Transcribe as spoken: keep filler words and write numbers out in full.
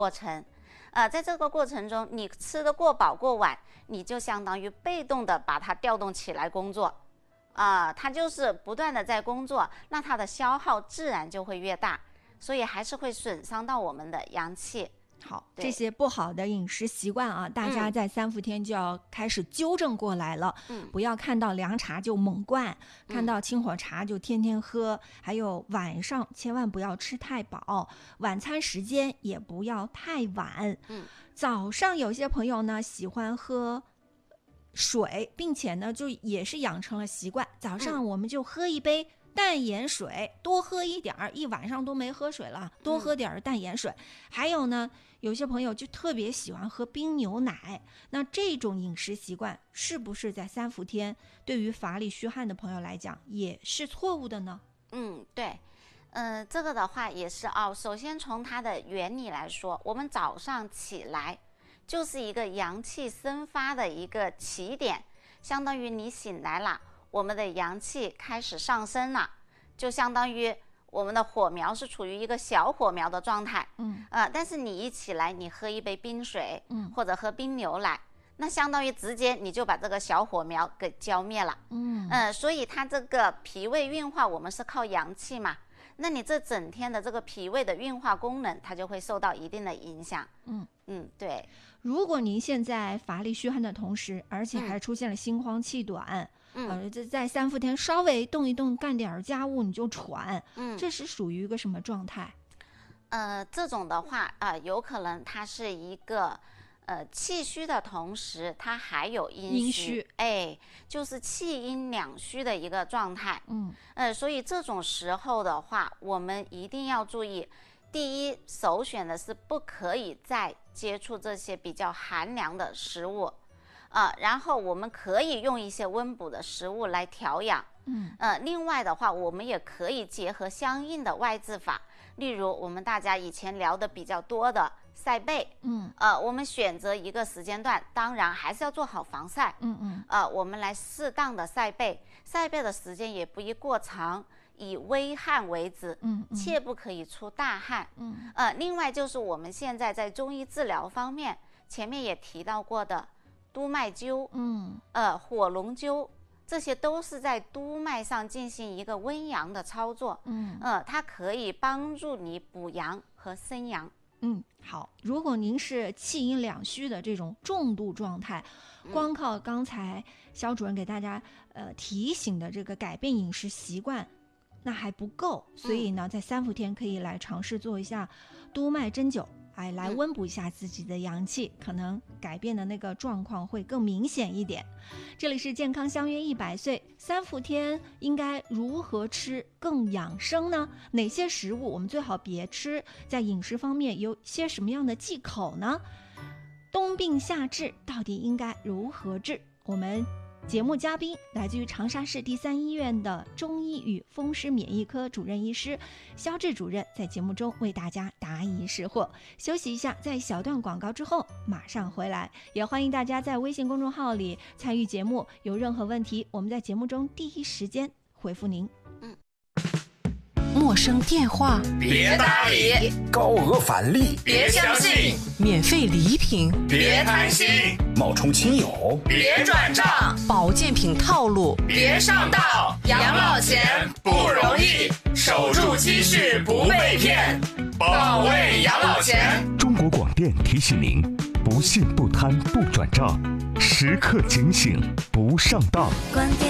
过程。呃，在这个过程中，你吃得过饱过晚，你就相当于被动的把它调动起来工作，啊、呃，它就是不断的在工作，那它的消耗自然就会越大，所以还是会损伤到我们的阳气。 好，这些不好的饮食习惯啊，大家在三伏天就要开始纠正过来了。嗯，不要看到凉茶就猛灌，嗯、看到清火茶就天天喝，还有晚上千万不要吃太饱，晚餐时间也不要太晚。嗯，早上有些朋友呢喜欢喝水，并且呢就也是养成了习惯，早上我们就喝一杯淡盐水，多喝一点儿，一晚上都没喝水了，多喝点儿淡盐水。嗯、还有呢，有些朋友就特别喜欢喝冰牛奶，那这种饮食习惯是不是在三伏天对于乏力虚汗的朋友来讲也是错误的呢？ 嗯，对，呃，这个的话也是哦。首先从它的原理来说，我们早上起来就是一个阳气生发的一个起点，相当于你醒来了，我们的阳气开始上升了，就相当于我们的火苗是处于一个小火苗的状态。嗯，呃，但是你一起来，你喝一杯冰水，嗯，或者喝冰牛奶，那相当于直接你就把这个小火苗给浇灭了。嗯，呃，所以它这个脾胃运化，我们是靠阳气嘛，那你这整天的这个脾胃的运化功能，它就会受到一定的影响。嗯嗯，对。 如果您现在乏力虚汗的同时，而且还出现了心慌气短，嗯，呃，在在三伏天稍微动一动，干点家务你就喘，嗯，这是属于一个什么状态？ 呃，这种的话，啊、呃，有可能它是一个，呃，气虚的同时，它还有阴虚， 阴虚， 哎，就是气阴两虚的一个状态。嗯，呃，所以这种时候的话，我们一定要注意。第一，首选的是不可以再接触这些比较寒凉的食物，呃，然后我们可以用一些温补的食物来调养。嗯，呃，另外的话，我们也可以结合相应的外治法，例如我们大家以前聊的比较多的晒背。嗯，呃，我们选择一个时间段，当然还是要做好防晒。嗯嗯，呃，我们来适当的晒背，晒背的时间也不宜过长。以微汗为止，嗯，嗯，切不可以出大汗，嗯，呃，另外就是我们现在在中医治疗方面，前面也提到过的督脉灸，嗯，呃，火龙灸，这些都是在督脉上进行一个温阳的操作，嗯，呃，它可以帮助你补阳和生阳。 嗯，好，如果您是气阴两虚的这种重度状态，光靠刚才肖主任给大家呃提醒的这个改变饮食习惯那还不够，所以呢，在三伏天可以来尝试做一下督脉针灸，哎，来温补一下自己的阳气，可能改变的那个状况会更明显一点。这里是健康相约一百岁，三伏天应该如何吃更养生呢？哪些食物我们最好别吃？在饮食方面有些什么样的忌口呢？冬病夏治到底应该如何治？我们节目嘉宾来自于长沙市第三医院的中医与风湿免疫科主任医师肖志主任，在节目中为大家答疑释惑。休息一下，在小段广告之后马上回来。也欢迎大家在微信公众号里参与节目，有任何问题我们在节目中第一时间回复您。嗯， 陌生电话别搭理， 高额返利别相信， 免费礼品别贪心， 冒充亲友别转账， 保健品套路别上当。养老钱不容易，守住积蓄不被骗，保卫养老钱。 中国广电提醒您：不信不贪不转账，时刻警醒不上当。 观点